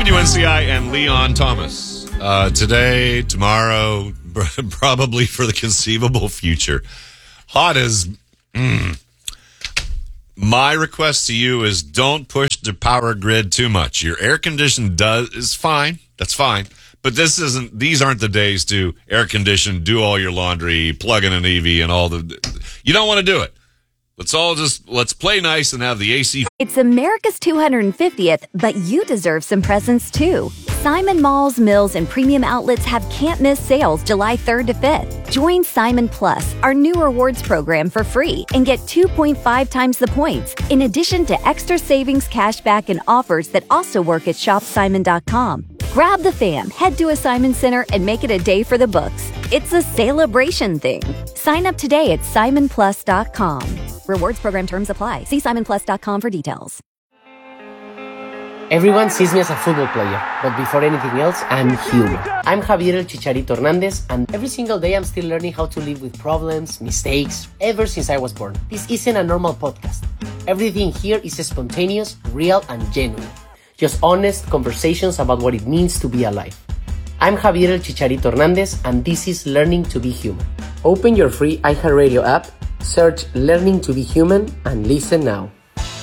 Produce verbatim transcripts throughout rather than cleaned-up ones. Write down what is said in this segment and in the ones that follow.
W N C I and Leon Thomas. Uh, today, tomorrow, probably for the conceivable future. Hot as... Mm. My request to you is don't push the power grid too much. Your air condition does is fine. That's fine. But this isn't, these aren't the days to air condition, do all your laundry, plug in an E V and all the, you don't want to do it. Let's all just, let's play nice and have the A C. It's America's two hundred fiftieth, but you deserve some presents too. Simon Malls, Mills, and Premium Outlets have can't-miss sales July third to fifth. Join Simon Plus, our new rewards program, for free and get two point five times the points, in addition to extra savings, cashback, and offers that also work at shop simon dot com. Grab the fam, head to a Simon Center, and make it a day for the books. It's a celebration thing. Sign up today at simon plus dot com. Rewards program terms apply. See simon plus dot com for details. Everyone sees me as a football player, but before anything else, I'm human. I'm Javier El Chicharito Hernandez, and every single day I'm still learning how to live with problems, mistakes, ever since I was born. This isn't a normal podcast. Everything here is spontaneous, real, and genuine. Just honest conversations about what it means to be alive. I'm Javier El Chicharito Hernandez, and this is Learning to be Human. Open your free iHeartRadio app, search Learning to be Human, and listen now.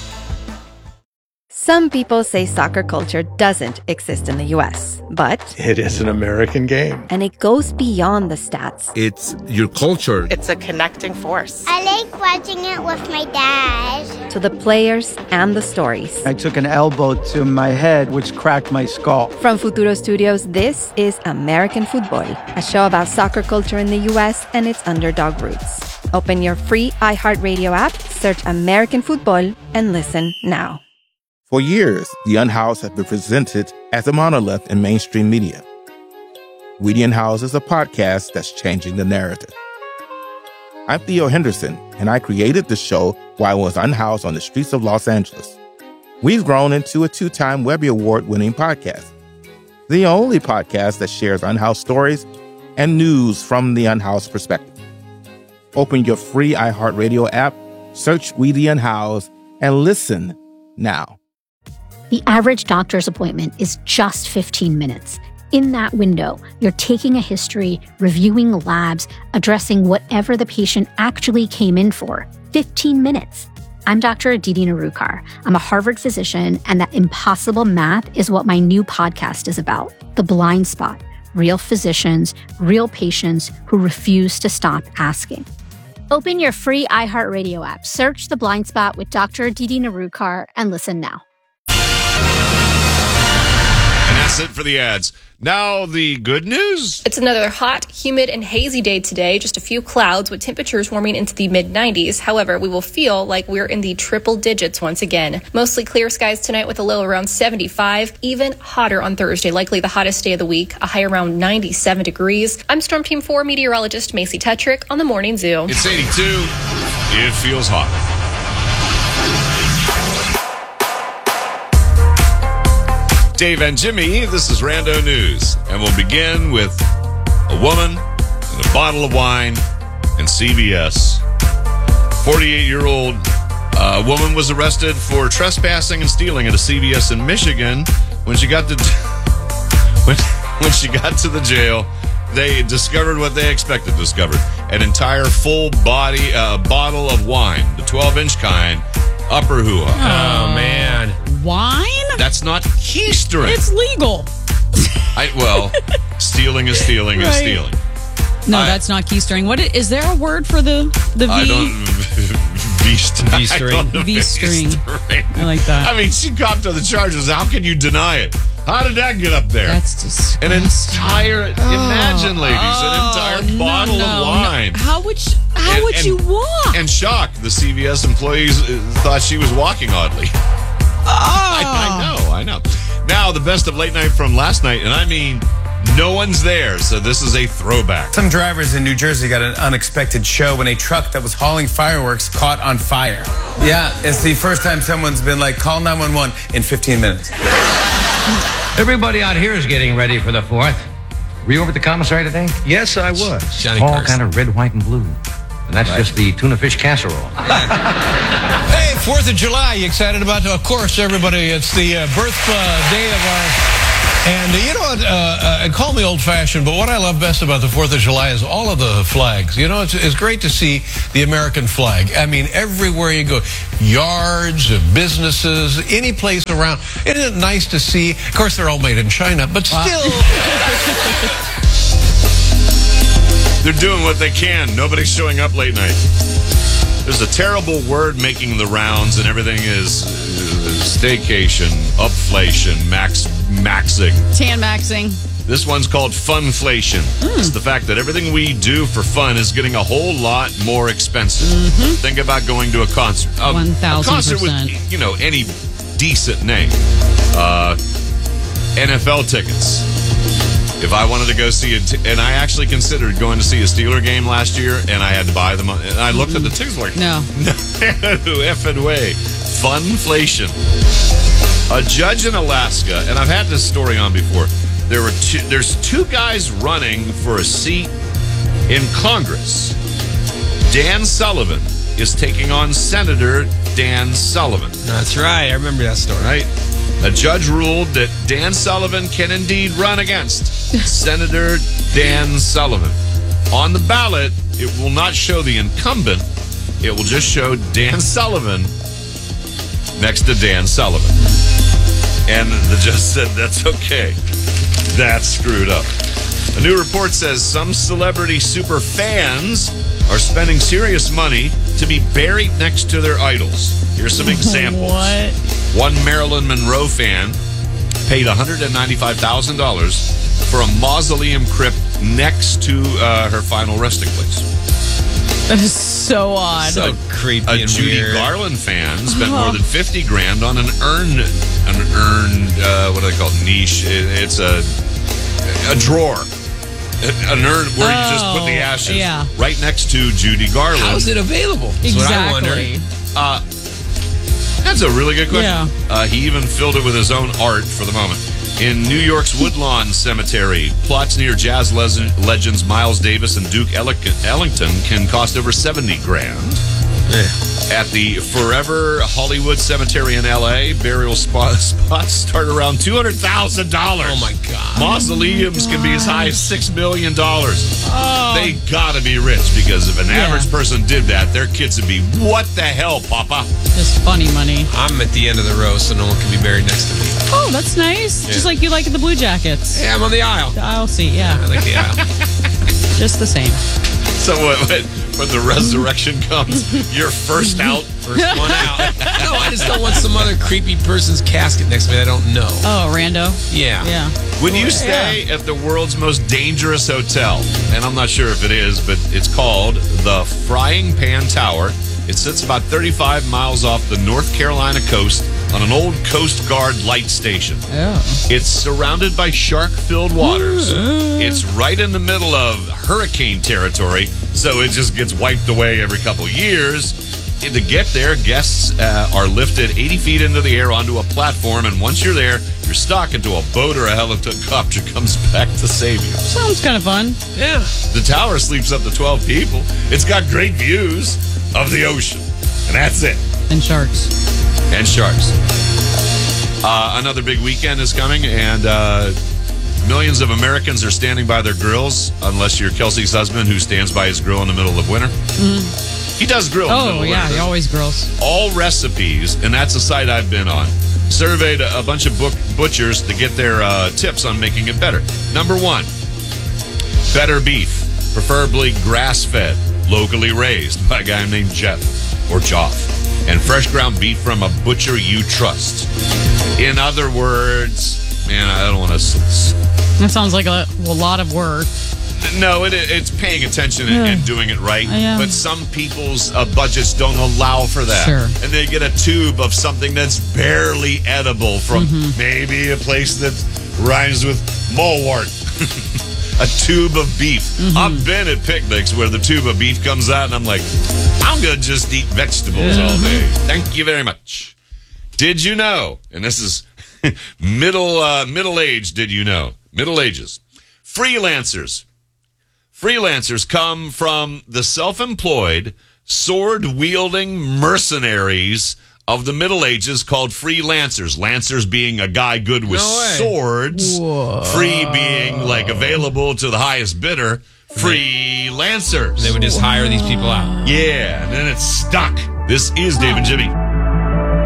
Some people say soccer culture doesn't exist in the U S, but it is an American game. And it goes beyond the stats. It's your culture. It's a connecting force. I like watching it with my dad. To the players and the stories. I took an elbow to my head, which cracked my skull. From Futuro Studios, this is American Football, a show about soccer culture in the U S and its underdog roots. Open your free iHeartRadio app, search American Football, and listen now. For years, The Unhoused has been presented as a monolith in mainstream media. We The Unhoused is a podcast that's changing the narrative. I'm Theo Henderson, and I created the show while I was unhoused on the streets of Los Angeles. We've grown into a two-time Webby Award-winning podcast, the only podcast that shares unhoused stories and news from the unhoused perspective. Open your free iHeartRadio app, search We The Unhoused, and listen now. The average doctor's appointment is just fifteen minutes. In that window, you're taking a history, reviewing labs, addressing whatever the patient actually came in for. fifteen minutes. I'm Doctor Aditi Narukar. I'm a Harvard physician, and that impossible math is what my new podcast is about. The Blind Spot. Real physicians, real patients who refuse to stop asking. Open your free iHeartRadio app, search The Blind Spot with Doctor Aditi Narukar, and listen now. And that's it for the ads. Now the good news. It's another hot, humid, and hazy day today. Just a few clouds with temperatures warming into the mid nineties. However, we will feel like we're in the triple digits once again. Mostly clear skies tonight with a low around seventy-five. Even hotter on Thursday, likely the hottest day of the week, a high around ninety-seven degrees. I'm Storm Team four meteorologist Macy Tetrick on the Morning Zoo. It's eighty-two. It feels hot. Dave and Jimmy, this is Rando News, and we'll begin with a woman and a bottle of wine and C V S. forty-eight-year-old uh, woman was arrested for trespassing and stealing at a C V S in Michigan. When she got to when, when she got to the jail, they discovered what they expected to discover: an entire full body uh, bottle of wine, the twelve-inch kind, upper hua. Oh man. Wine? That's not keistering. It's legal. I, well, stealing is stealing right. is stealing. No, I, that's not keistering. What is, is there a word for the the V? I don't V string. V string. I like that. I mean, she copped to the charges. How can you deny it? How did that get up there? That's disgusting. An entire oh, imagine, ladies, oh, an entire no, bottle no, of wine. No. How would you, how and, would and, you walk? And shock, the C V S employees thought she was walking oddly. Oh. I, I know, I know. Now, the best of late night from last night, and I mean, no one's there, so this is a throwback. Some drivers in New Jersey got an unexpected show when a truck that was hauling fireworks caught on fire. Yeah, it's the first time someone's been like, call nine one one in fifteen minutes. Everybody out here is getting ready for the fourth. Were you over at the commissary today? Yes, I was. Johnny All kind of red, white, and blue. And that's right. Just the tuna fish casserole. Hey, fourth of July, you excited about it? Of course, everybody. It's the uh, birth uh, day of our And uh, you know what, uh, uh, call me old-fashioned, but what I love best about the fourth of July is all of the flags. You know, it's, it's great to see the American flag. I mean, everywhere you go, yards, businesses, any place around. Isn't it nice to see? Of course, they're all made in China, but still... They're doing what they can. Nobody's showing up late night. There's a terrible word making the rounds, and everything is uh, staycation, upflation, max maxing. Tan maxing. This one's called funflation. Mm. It's the fact that everything we do for fun is getting a whole lot more expensive. Mm-hmm. Think about going to a concert. Um, One thousand percent. A concert with, you know, any decent name. Uh, N F L tickets. If I wanted to go see it, and I actually considered going to see a Steeler game last year, and I had to buy them, and I looked mm-hmm. at the tickets like, no, no effing way. Funflation. A judge in Alaska, and I've had this story on before. There were two, there's two guys running for a seat in Congress. Dan Sullivan is taking on Senator Dan Sullivan. That's right. I remember that story. Right? A judge ruled that Dan Sullivan can indeed run against Senator Dan Sullivan. On the ballot, it will not show the incumbent. It will just show Dan Sullivan next to Dan Sullivan. And the judge said, that's okay. That's screwed up. A new report says some celebrity super fans are spending serious money to be buried next to their idols. Here's some examples. What? One Marilyn Monroe fan paid one hundred ninety-five thousand dollars for a mausoleum crypt next to uh, her final resting place. That is so odd. So creepy A and Judy weird. Garland fan spent Oh. more than fifty grand on an urn, an urn, uh, what do they call it? Niche. It, it's a a drawer. An urn where you just put the Oh, ashes yeah. right next to Judy Garland. How's it available? That's what I wonder. Exactly. Uh, that's a really good question. Yeah. Uh, he even filled it with his own art for the moment. In New York's Woodlawn Cemetery, plots near jazz le- legends Miles Davis and Duke Ellic- Ellington can cost over seventy grand. At the Forever Hollywood Cemetery in L A, burial spot, spots start around two hundred thousand dollars. Oh, my God. Mausoleums Oh, can be as high as six million dollars. Oh. They gotta be rich, because if an Yeah. average person did that, their kids would be, what the hell, Papa? Just funny money. I'm at the end of the row, so no one can be buried next to me. Oh, that's nice. Yeah. Just like you like at the Blue Jackets. Yeah, I'm on the aisle. The aisle seat, yeah. I like the aisle. Just the same. So what, what, when the resurrection comes, you're first out. First one out. No, I just don't want some other creepy person's casket next to me I don't know. Oh, rando? Yeah. Yeah. When you stay at the world's most dangerous hotel, and I'm not sure if it is, but it's called the Frying Pan Tower. It sits about thirty-five miles off the North Carolina coast on an old Coast Guard light station. Oh. It's surrounded by shark-filled waters. It's right in the middle of hurricane territory, so it just gets wiped away every couple years. And to get there, guests uh, are lifted eighty feet into the air onto a platform, and once you're there, you're stuck until a boat or a helicopter comes back to save you. Sounds kind of fun. Yeah. The tower sleeps up to twelve people. It's got great views of the ocean, and that's it. And sharks. And sharks. Uh, another big weekend is coming, and uh, millions of Americans are standing by their grills, unless you're Kelsey's husband, who stands by his grill in the middle of winter. Mm. He does grill in the middle Oh, of yeah. winter. He always grills. All recipes, and that's a site I've been on, surveyed a, a bunch of book, butchers to get their uh, tips on making it better. Number one, better beef, preferably grass-fed, locally raised by a guy named Jeff or Joff, and fresh ground beef from a butcher you trust. In other words, man, I don't want to... That sounds like a, a lot of work. No, it, it's paying attention and, Yeah. and doing it right. Yeah. But some people's uh, budgets don't allow for that. Sure. And they get a tube of something that's barely edible from Mhm. maybe a place that rhymes with mallwart. A tube of beef. Mm-hmm. I've been at picnics where the tube of beef comes out and I'm like, I'm going to just eat vegetables all day. Thank you very much. Did you know, and this is middle uh, middle age, did you know? Middle ages. Freelancers. Freelancers come from the self-employed, sword-wielding mercenaries of the Middle Ages called freelancers. Lancers being a guy good with No way. swords. Whoa. Free being like available to the highest bidder. Freelancers. They would just hire these people out. Yeah, and then it's stuck. This is Dave and Jimmy.